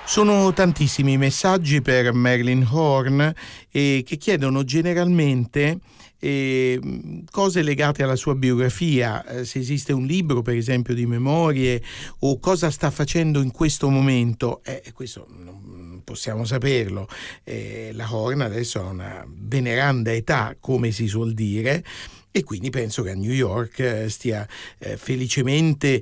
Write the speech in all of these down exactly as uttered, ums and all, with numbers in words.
Sono tantissimi i messaggi per Marilyn Horne eh, che chiedono generalmente eh, cose legate alla sua biografia, eh, se esiste un libro per esempio di memorie o cosa sta facendo in questo momento. Eh, questo non possiamo saperlo. Eh, la Horne adesso ha una veneranda età, come si suol dire, e quindi penso che a New York stia eh, felicemente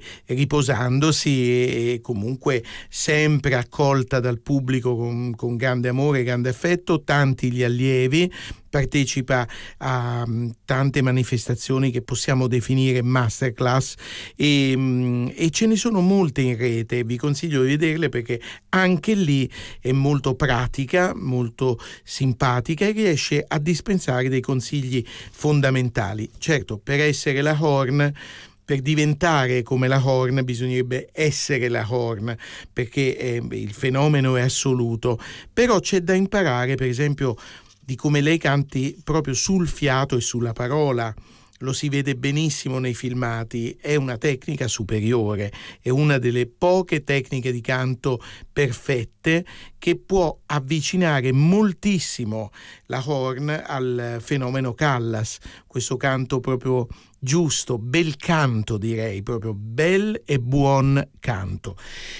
riposandosi e comunque sempre accolta dal pubblico con, con grande amore e grande affetto, tanti gli allievi, partecipa a um, tante manifestazioni che possiamo definire masterclass e, um, e ce ne sono molte in rete, vi consiglio di vederle perché anche lì è molto pratica, molto simpatica e riesce a dispensare dei consigli fondamentali. Certo, per essere la Horne, per diventare come la Horne bisognerebbe essere la Horne, perché eh, il fenomeno è assoluto, però c'è da imparare per esempio di come lei canti proprio sul fiato e sulla parola. Lo si vede benissimo nei filmati, è una tecnica superiore, è una delle poche tecniche di canto perfette che può avvicinare moltissimo la Horne al fenomeno Callas, questo canto proprio giusto, bel canto direi, proprio bel e buon canto.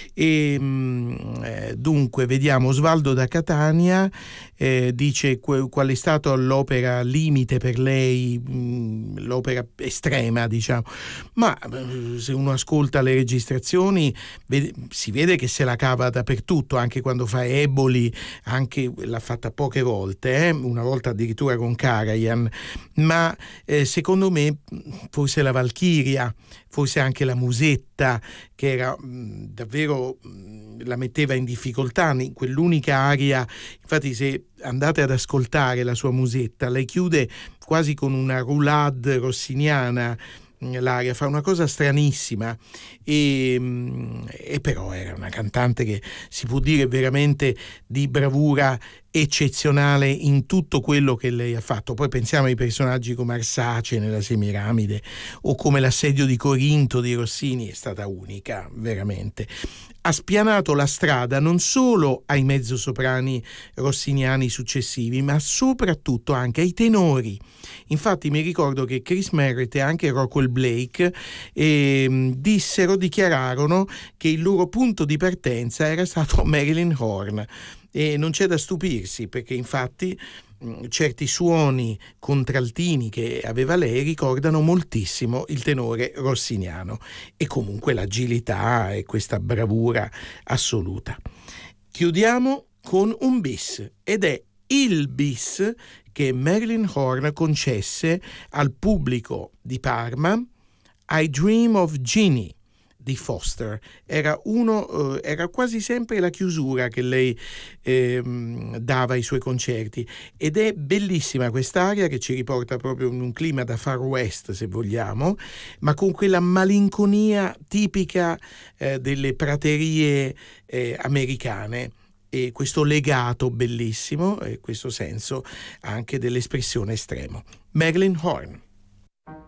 E eh, dunque vediamo Osvaldo da Catania eh, dice que- qual è stata l'opera limite per lei, mh, l'opera estrema diciamo, ma eh, se uno ascolta le registrazioni vede, si vede che se la cava dappertutto, anche quando fa Eboli, anche l'ha fatta poche volte, eh? Una volta addirittura con Karajan, ma eh, secondo me forse la Valchiria, forse anche la Musetta, che era mh, davvero mh, la metteva in difficoltà in quell'unica aria. Infatti se andate ad ascoltare la sua Musetta, lei chiude quasi con una roulade rossiniana l'aria, fa una cosa stranissima e, e però era una cantante che si può dire veramente di bravura eccezionale in tutto quello che lei ha fatto. Poi pensiamo ai personaggi come Arsace nella Semiramide o come l'assedio di Corinto di Rossini, è stata unica veramente. Ha spianato la strada non solo ai mezzosoprani rossiniani successivi, ma soprattutto anche ai tenori. Infatti mi ricordo che Chris Merritt e anche Rockwell Blake eh, dissero, dichiararono che il loro punto di partenza era stato Marilyn Horne. E non c'è da stupirsi, perché infatti mh, certi suoni contraltini che aveva lei ricordano moltissimo il tenore rossiniano e comunque l'agilità e questa bravura assoluta. Chiudiamo con un bis, ed è il bis che Marilyn Horne concesse al pubblico di Parma, I Dream of Jeannie di Foster. Era uno, eh, era quasi sempre la chiusura che lei eh, dava ai suoi concerti, ed è bellissima quest'aria che ci riporta proprio in un clima da Far West, se vogliamo, ma con quella malinconia tipica eh, delle praterie eh, americane, e questo legato bellissimo e questo senso anche dell'espressione estremo. Marilyn Horne.